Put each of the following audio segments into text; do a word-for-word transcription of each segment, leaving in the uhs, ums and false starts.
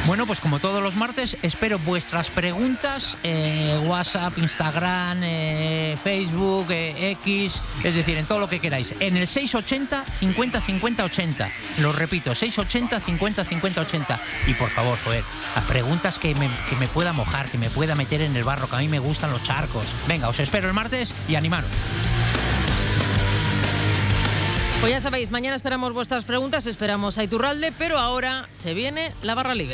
Bueno, pues como todos los martes, espero vuestras preguntas, eh, WhatsApp, Instagram, eh, Facebook, eh, X, es decir, en todo lo que queráis. En el seis ochenta, cincuenta, cincuenta, ochenta. Lo repito, seis ochenta, cincuenta, cincuenta, ochenta. Y por favor, joder, las preguntas que me, que me pueda mojar, que me pueda meter en el barro, que a mí me gustan los charcos. Venga, os espero el martes y animaros. Pues ya sabéis, mañana esperamos vuestras preguntas, esperamos a Iturralde, pero ahora se viene la barra libre.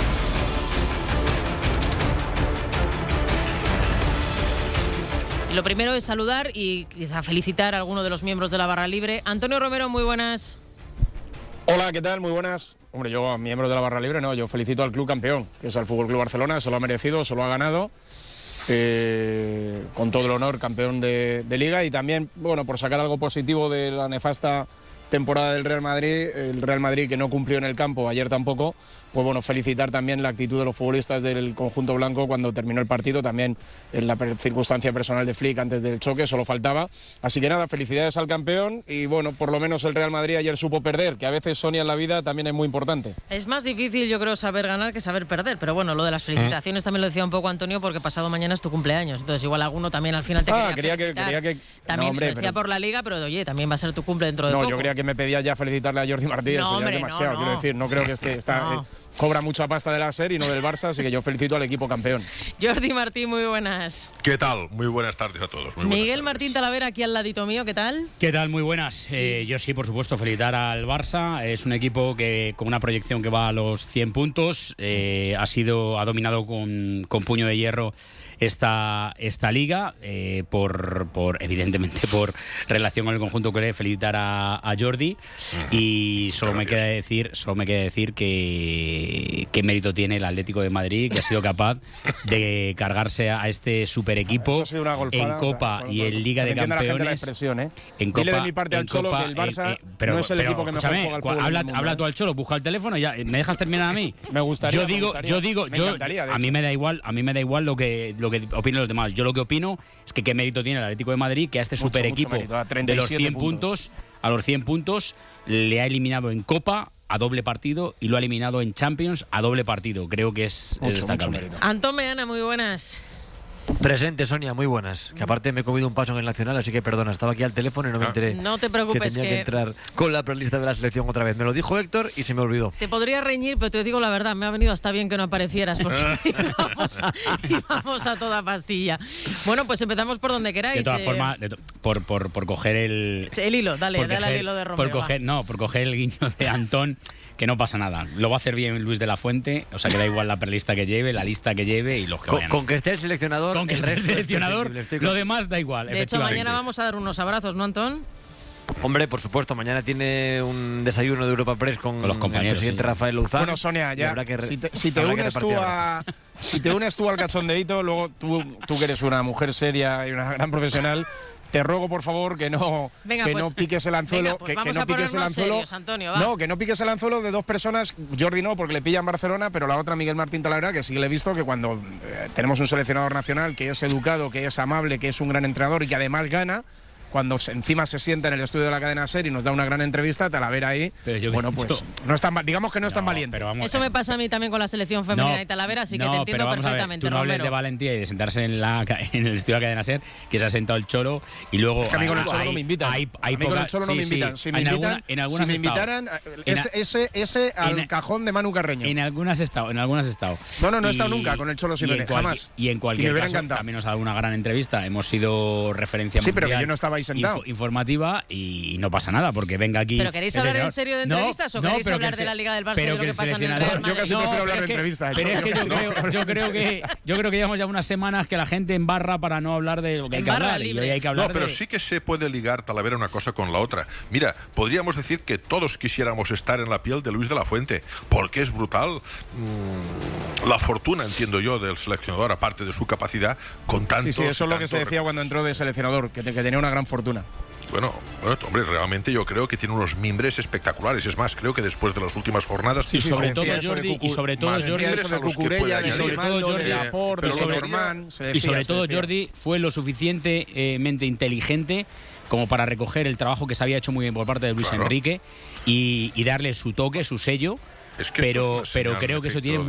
Y lo primero es saludar y quizá felicitar a alguno de los miembros de la barra libre. Antonio Romero, muy buenas. Hola, ¿qué tal? Muy buenas. Hombre, yo, miembro de la barra libre, no, yo felicito al club campeón, que es el Fútbol Club Barcelona, se lo ha merecido, se lo ha ganado. Eh, con todo el honor, campeón de, de Liga, y también, bueno, por sacar algo positivo de la nefasta temporada del Real Madrid, el Real Madrid que no cumplió en el campo, ayer tampoco, pues bueno, felicitar también la actitud de los futbolistas del conjunto blanco cuando terminó el partido, también en la circunstancia personal de Flick antes del choque, solo faltaba. Así que nada, felicidades al campeón y bueno, por lo menos el Real Madrid ayer supo perder, que a veces, Sonia, en la vida también es muy importante. Es más difícil, yo creo, saber ganar que saber perder, pero bueno, lo de las felicitaciones ¿Eh? también lo decía un poco Antonio, porque pasado mañana es tu cumpleaños, entonces igual alguno también al final te ah, quería, quería felicitar. que, quería que También no, hombre, lo decía pero... por la Liga, pero oye, también va a ser tu cumple dentro de no, poco. No, yo creía que me pedía ya felicitarle a Jordi Martí, no, eso hombre, ya es demasiado, no, no. quiero decir, no creo que esté... Está, no. eh, cobra mucha pasta de la SER y no del Barça, así que yo felicito al equipo campeón. Jordi Martí, muy buenas. ¿Qué tal? Muy buenas tardes a todos. Muy Miguel tardes. Martín Talavera, aquí al ladito mío, ¿qué tal? ¿Qué tal? Muy buenas. Eh, yo sí, por supuesto, felicitar al Barça. Es un equipo que con una proyección que va a los cien puntos, eh, ha sido ha dominado con, con puño de hierro esta, esta liga, eh, por, por evidentemente por relación con el conjunto que le felicitar a, a Jordi. Uh-huh. Y solo me queda decir, solo me queda decir que qué mérito tiene el Atlético de Madrid, que ha sido capaz de cargarse a este super equipo en Copa, o sea, y en Liga de Campeones. ¿eh? En Copa, Dile de mi parte al Cholo Copa, que el Barça eh, eh, pero, no es el pero, equipo que mejor juega al fútbol. Habla, del mundo, habla ¿eh? tú al Cholo, busca el teléfono y ya. ¿Me dejas terminar a mí? Me gustaría. Yo digo, me gustaría, yo digo, me yo encantaría, a mí me da igual, a mí me da igual lo que lo que opinen los demás. Yo lo que opino es que qué mérito tiene el Atlético de Madrid, que a este mucho, super equipo de los cien puntos, puntos, a los cien puntos le ha eliminado en Copa a doble partido y lo ha eliminado en Champions a doble partido. Creo que es mucho, destacable. Mucho Antón Meana, muy buenas. Presente, Sonia, muy buenas. Que aparte me he comido un paso en el Nacional, así que perdona, estaba aquí al teléfono y no me enteré. No te preocupes, que tenía que... que entrar con la prelista de la selección otra vez. Me lo dijo Héctor y se me olvidó. Te podría reñir, pero te digo la verdad, me ha venido hasta bien que no aparecieras, porque íbamos, a, íbamos a toda pastilla. Bueno, pues empezamos por donde queráis. De todas eh... formas, de to por, por, por coger el... El hilo, dale, dale coger, al hilo de Romero. Por coger, no, por coger el guiño de Antón, que no pasa nada. Lo va a hacer bien Luis de la Fuente, o sea que da igual la perlista que lleve, la lista que lleve y los que con, vayan. Con que esté el seleccionador, con que el esté el resto seleccionador, lo demás da igual. De hecho, mañana vamos a dar unos abrazos, ¿no, Antón? Hombre, por supuesto, mañana tiene un desayuno de Europa Press con, con los compañeros, el presidente sí. Rafael Luzán. Bueno, Sonia, ya, que re... si te, si te unes tú a... Si te unes tú al cachondeíto, luego tú, tú que eres una mujer seria y una gran profesional, te ruego por favor que no venga, que pues, no piques el anzuelo, venga, pues que, vamos que no a piques el anzuelo. Serios, Antonio, va. No, que no piques el anzuelo de dos personas, Jordi no, porque le pilla en Barcelona, pero la otra, Miguel Martín Talavera, que sí le he visto que cuando eh, tenemos un seleccionador nacional que es educado, que es amable, que es un gran entrenador y que además gana, cuando se, encima se sienta en el estudio de la cadena SER y nos da una gran entrevista, Talavera ahí, bueno, pues no es tan, digamos que no es tan no, valiente. Pero vamos, Eso me pasa a mí también con la selección femenina no, y Talavera, así que no, te entiendo pero perfectamente, ver, tú no Romero. hables de valentía y de sentarse en, la, en el estudio de la cadena SER, que se ha sentado el Cholo y luego... Es que a mí con el Cholo no me invitan. Hay, hay a mí poca, con el Cholo no sí, me invitan. Sí. Si me, en invitan, alguna, en algunas si me invitaran, ese, ese, ese al en, cajón de Manu Carreño. En algunas he estado, en algunas he estado. No, no, no he y, estado nunca con el Cholo Simeone, jamás. Y en cualquier y me caso, encantado. también nos ha dado una gran entrevista. Hemos sido referencia sí, mundial. pero que yo no estaba ahí sentado. Info, informativa y no pasa nada, porque venga aquí... ¿Pero queréis hablar en serio de entrevistas no, o queréis no, hablar se, de la Liga del Barça pero y de lo que, que pasa en el Real Madrid? Yo casi no, prefiero hablar de que, entrevistas. Pero es que yo creo, yo creo que yo creo que llevamos ya unas semanas que la gente embarra para no hablar de lo que hay que hablar. Y hoy hay que hablar no, pero de... sí que se puede ligar, Talavera, una cosa con la otra. Mira, podríamos decir que todos quisiéramos estar en la piel de Luis de la Fuente, porque es brutal mmm, la fortuna, entiendo yo, del seleccionador, aparte de su capacidad, con tantos... Sí, sí, eso es lo que se decía cuando entró de seleccionador, que, te, que tenía una gran fortuna. Bueno, bueno, hombre, realmente yo creo que tiene unos mimbres espectaculares. Es más, creo que después de las últimas jornadas... Sí, y sobre todo Jordi, y sobre todo Jordi, y sobre todo Jordi, y sobre todo Jordi fue lo suficientemente inteligente como para recoger el trabajo que se había hecho muy bien por parte de Luis claro. Enrique y, y darle su toque, su sello. Es que pero, es pero creo que eso tiene